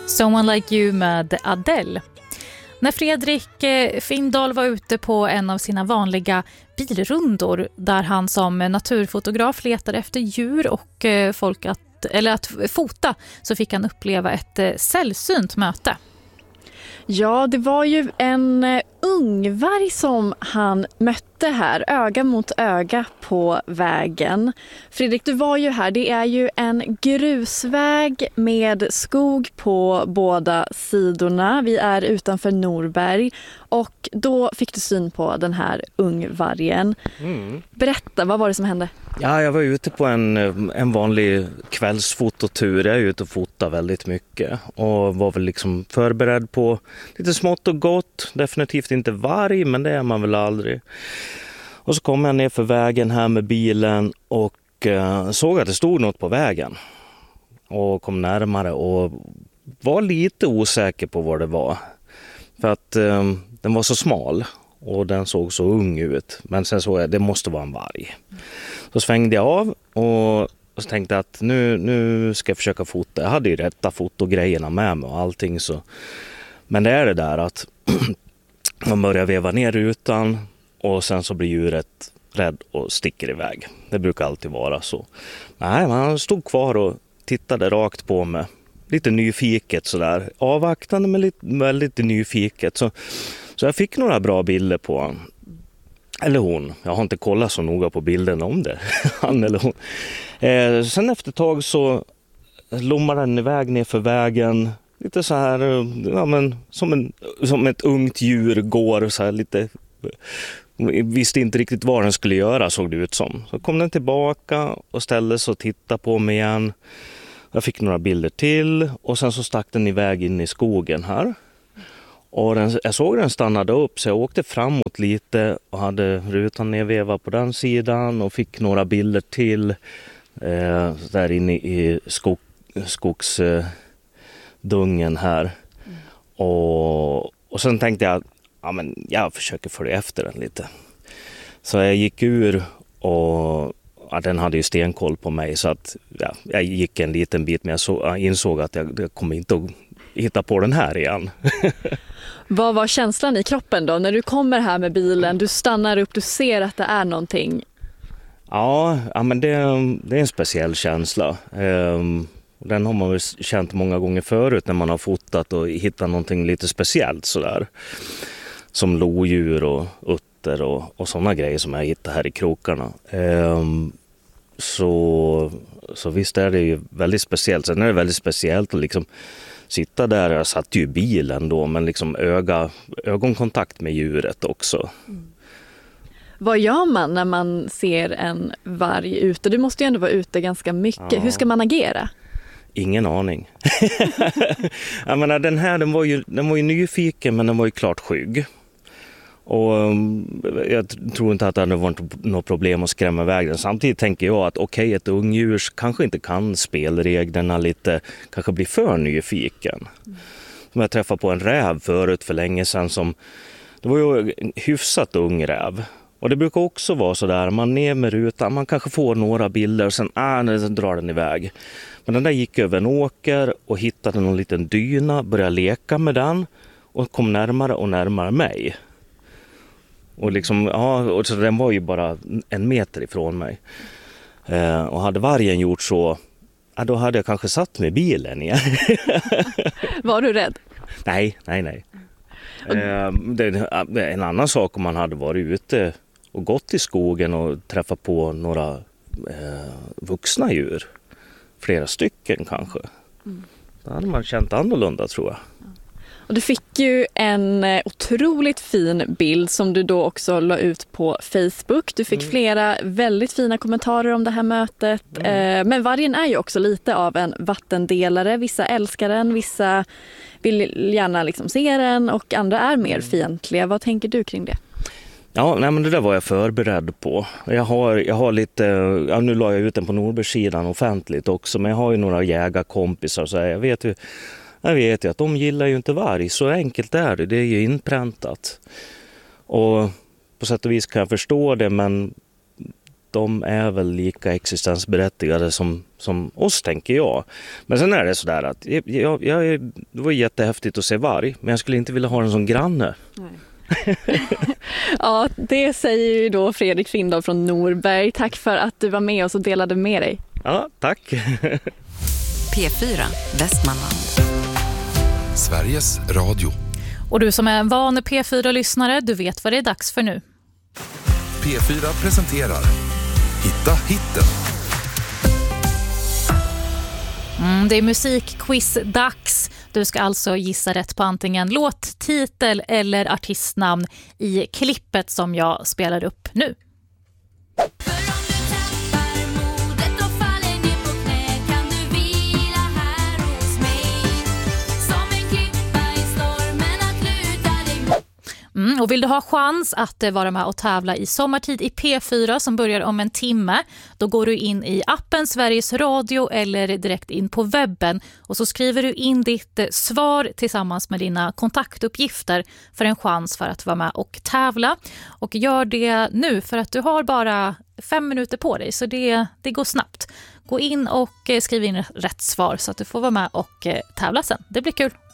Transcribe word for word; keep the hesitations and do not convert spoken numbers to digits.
Someone Like You med Adele. När Fredrik Findahl var ute på en av sina vanliga bilrundor där han som naturfotograf letade efter djur och folk att, eller att fota, så fick han uppleva ett sällsynt möte. Ja, det var ju en ungvarg som han mötte här, öga mot öga på vägen. Fredrik, du var ju här. Det är ju en grusväg med skog på båda sidorna. Vi är utanför Norberg och då fick du syn på den här ungvargen. Mm. Berätta, vad var det som hände? Ja, jag var ute på en, en vanlig kvällsfototur. Jag är ute och fotar väldigt mycket och var väl liksom förberedd på lite smått och gott. Definitivt inte varg, men det är man väl aldrig. Och så kom jag ner för vägen här med bilen och eh, såg att det stod något på vägen. Och kom närmare och var lite osäker på vad det var. För att eh, den var så smal och den såg så ung ut. Men sen såg jag att det måste vara en varg. Så svängde jag av och, och så tänkte jag att nu, nu ska jag försöka fota. Jag hade ju rätta fotogrejerna med mig och allting. Så. Men det är det där att man börjar veva ner rutan och sen så blir djuret rädd och sticker iväg. Det brukar alltid vara så. Nej, man stod kvar och tittade rakt på mig. Lite nyfiket sådär. Avvaktande men lite, väldigt nyfiket. Så, så jag fick några bra bilder på han. Eller hon. Jag har inte kollat så noga på bilden om det. Han eller hon. Eh, sen efter ett tag så lommade den iväg ner för vägen. Lite så här, ja, men, som, en, som ett ungt djur går så här lite. Visste inte riktigt vad den skulle göra, såg det ut som. Så kom den tillbaka och ställde sig och tittade på mig igen. Jag fick några bilder till och sen så stack den iväg in i skogen här. Och den, jag såg den stannade upp så jag åkte framåt lite och hade rutan nedvevad på den sidan och fick några bilder till eh, där inne i skog, skogsdungen här. Mm. Och, och sen tänkte jag, ja, men jag försöker följa efter den lite. Så jag gick ur och ja, den hade ju stenkoll på mig så att ja, jag gick en liten bit men jag, så, jag insåg att jag, jag kommer inte att hitta på den här igen. Vad var känslan i kroppen då? När du kommer här med bilen, du stannar upp, du ser att det är någonting. Ja, ja men det, det är en speciell känsla. Um, den har man väl känt många gånger förut när man har fotat och hittat någonting lite speciellt sådär. Som lodjur och utter och, och sådana grejer som jag hittar här i krokarna. Um, så, så visst är det ju väldigt speciellt. Sen är det väldigt speciellt att liksom sitta där. Jag satt ju i bilen då, men liksom öga, ögonkontakt med djuret också. Mm. Vad gör man när man ser en varg ute? Du måste ju ändå vara ute ganska mycket. Ja. Hur ska man agera? Ingen aning. Jag menar, den här den var, ju, den var ju nyfiken men den var ju klart skygg. Och um, jag tror inte att det hade varit något problem att skrämma iväg den. Samtidigt tänker jag att okej, okay, ett ungdjur kanske inte kan spelreglerna lite, kanske blir för nyfiken. Mm. Som jag träffade på en räv förut för länge sedan som, det var ju en hyfsat ung räv. Och det brukar också vara så där, man ner med rutan, man kanske får några bilder och sen, ah, sen drar den iväg. Men den där gick över en åker och hittade någon liten dyna, började leka med den och kom närmare och närmare mig. Och liksom, ja, och så den var ju bara en meter ifrån mig. Eh, och hade vargen gjort så, ja, då hade jag kanske satt mig i bilen igen. Var du rädd? Nej, nej, nej. Eh, det är en annan sak om man hade varit ute och gått i skogen och träffat på några eh, vuxna djur. Flera stycken kanske. Mm. Då hade man känt annorlunda, tror jag. Och du fick ju en otroligt fin bild som du då också la ut på Facebook. Du fick mm. flera väldigt fina kommentarer om det här mötet. Mm. Men vargen är ju också lite av en vattendelare. Vissa älskar den, vissa vill gärna liksom se den och andra är mer fientliga. Vad tänker du kring det? Ja, nej, men det där var jag förberedd på. Jag har, jag har lite, ja, nu la jag ut den på Norbergssidan offentligt också, men jag har ju några jägarkompisar så jag vet ju Jag vet ju att de gillar ju inte varg, så enkelt är det, det är ju inpräntat. Och på sätt och vis kan jag förstå det, men de är väl lika existensberättigade som, som oss, tänker jag. Men sen är det sådär att jag, jag, jag, det var jättehäftigt att se varg, men jag skulle inte vilja ha den som granne. Nej. Ja, det säger ju då Fredrik Findahl från Norberg. Tack för att du var med oss och delade med dig. Ja, tack. P fyra Västmanland. Sveriges Radio. Och du som är en van P fyra-lyssnare, du vet vad det är dags för nu. P fyra presenterar Hitta hitten. Mm, det är musikquiz-dags. Du ska alltså gissa rätt på antingen låttitel eller artistnamn i klippet som jag spelar upp nu. Mm, och vill du ha chans att vara med och tävla i Sommartid i P fyra som börjar om en timme, då går du in i appen Sveriges Radio eller direkt in på webben och så skriver du in ditt svar tillsammans med dina kontaktuppgifter för en chans för att vara med och tävla. Och gör det nu för att du har bara fem minuter på dig, så det, det går snabbt. Gå in och skriv in rätt svar så att du får vara med och tävla sen. Det blir kul.